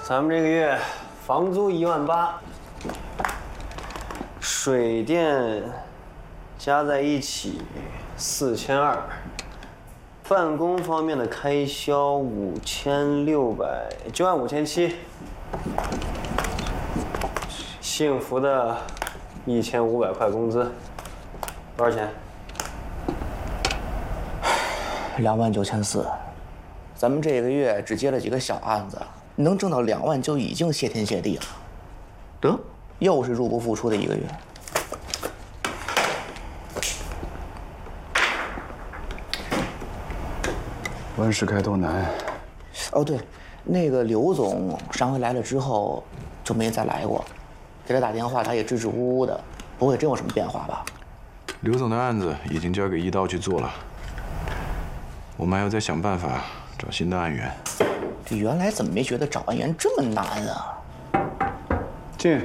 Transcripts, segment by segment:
咱们这个月房租18000，水电加在一起4200，办公方面的开销5600，就按5700。幸福的1500块工资，多少钱 ？29400，咱们这个月只接了几个小案子，能挣到2万就已经谢天谢地了。得，又是入不敷出的一个月。 万事开头难。 哦，对，那个刘总上回来了之后就没再来过，给他打电话他也支支吾吾的，不会真有什么变化吧？ 刘总的案子已经交给一刀去做了，我们还要再想办法找新的案源。 这原来怎么没觉得找案源这么难啊？ 进。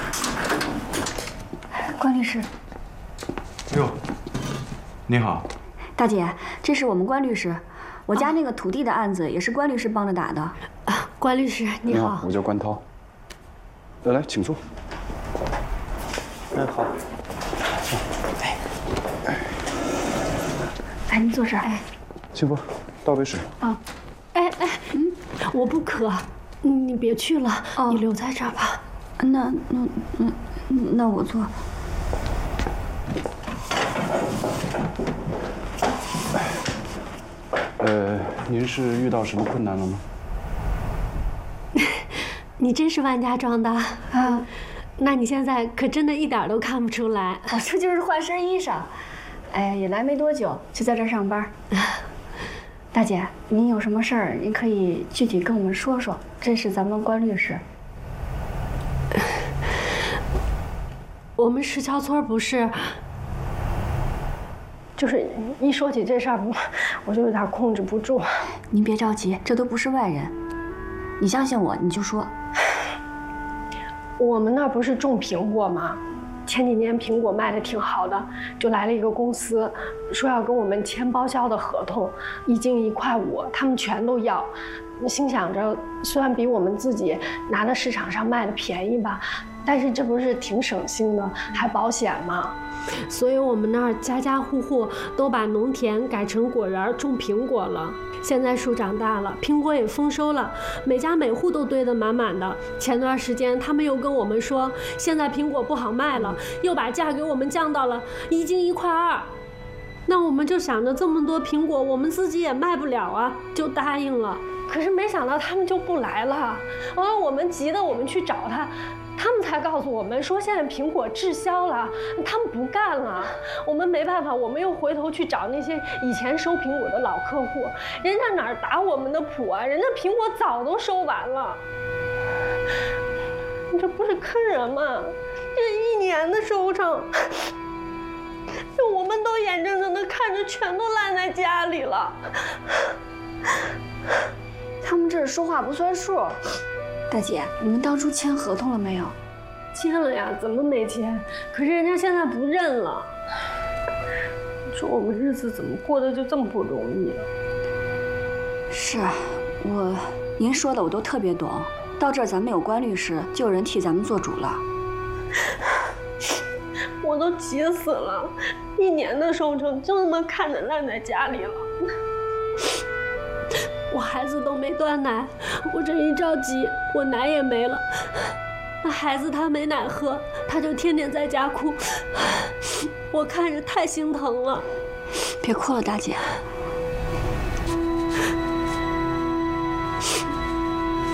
关律师。 哟，你好。 大姐，这是我们关律师。我家那个土地的案子也是关律师帮着打的。 啊，关律师你好。 我叫关涛。来，请坐。 好。 哎，您坐这儿。哎， 清风，倒杯水。 啊，我不渴，你别去了，你留在这儿吧。 那我坐。 您是遇到什么困难了吗？ 你真是万家庄的啊！那你现在可真的一点都看不出来。 我这就是换身衣裳。哎呀，也来没多久，就在这儿上班。大姐，您有什么事儿，您可以具体跟我们说说。这是咱们关律师。 我们石桥村不是，就是一说起这事儿，我就有点控制不住。 您别着急，这都不是外人。你相信我，你就说。 我们那儿不是种苹果吗？前几年苹果卖的挺好的，就来了一个公司，说要跟我们签包销的合同，1斤1块5，他们全都要。心想着，虽然比我们自己拿到市场上卖的便宜吧，但是这不是挺省心的，还保险吗？所以我们那儿家家户户都把农田改成果园种苹果了。现在树长大了，苹果也丰收了，每家每户都堆得满满的。前段时间他们又跟我们说，现在苹果不好卖了，又把价给我们降到了1斤1块2。那我们就想着这么多苹果，我们自己也卖不了啊，就答应了。可是没想到他们就不来了，我们急得我们去找他们才告诉我们说现在苹果滞销了，他们不干了。我们没办法，我们又回头去找那些以前收苹果的老客户，人家哪儿打我们的谱啊？人家苹果早都收完了。你这不是坑人吗？这1年的收成，这我们都眼睁睁的看着全都烂在家里了。 他们这是说话不算数。大姐，你们当初签合同了没有？ 签了呀，怎么没签？可是人家现在不认了。你说我们日子怎么过得就这么不容易啊？ 是，您说的我都特别懂。到这儿咱们有关律师，就有人替咱们做主了。 我都急死了，1年的收成就这么看着烂在家里了。我孩子都没断奶，我这一着急，我奶也没了。那孩子他没奶喝，他就天天在家哭，我看着太心疼了。 别哭了，大姐，